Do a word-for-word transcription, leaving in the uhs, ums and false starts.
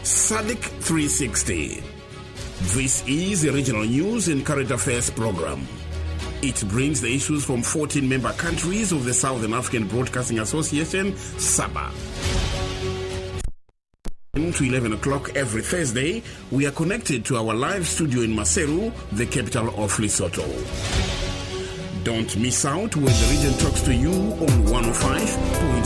S A D C three sixty. This is the Regional News and Current Affairs program. It brings the issues from fourteen member countries of the Southern African Broadcasting Association, S A B A. To eleven o'clock every Thursday, we are connected to our live studio in Maseru, the capital of Lesotho. Don't miss out when the region talks to you on one oh five point